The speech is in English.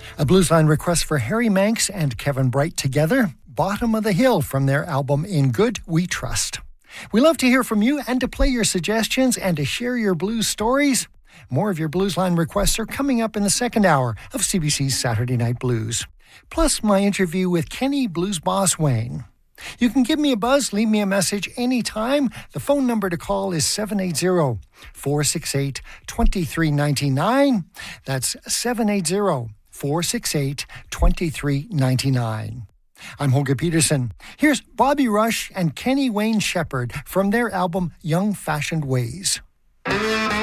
A Bluesline request for Harry Manx and Kevin Bright together, Bottom of the Hill from their album In Good We Trust. We love to hear from you and to play your suggestions and to share your blues stories. More of your Bluesline requests are coming up in the second hour of CBC's Saturday Night Blues. Plus my interview with Kenny Blues Boss Wayne. You can give me a buzz, leave me a message anytime. The phone number to call is 780-468-2399. That's 780-468-2399. I'm Holger Peterson. Here's Bobby Rush and Kenny Wayne Shepherd from their album Young Fashioned Ways.